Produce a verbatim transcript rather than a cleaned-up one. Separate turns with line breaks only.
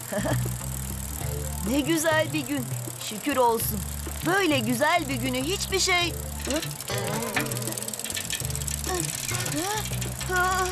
Ne güzel bir gün. Şükür olsun. Böyle güzel bir günü hiçbir şey... Ah,